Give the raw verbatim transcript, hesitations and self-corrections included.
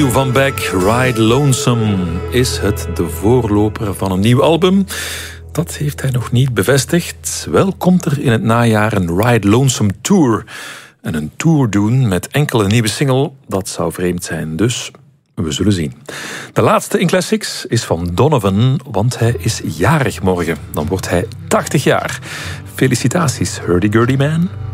nieuw van Beck. Ride Lonesome. Is het de voorloper van een nieuw album? Dat heeft hij nog niet bevestigd. Wel komt er in het najaar een Ride Lonesome Tour. En een tour doen met enkele nieuwe single, dat zou vreemd zijn. Dus we zullen zien. De laatste in Classics is van Donovan, want hij is jarig morgen. Dan wordt hij tachtig jaar. Felicitaties, Hurdy-Gurdy Man.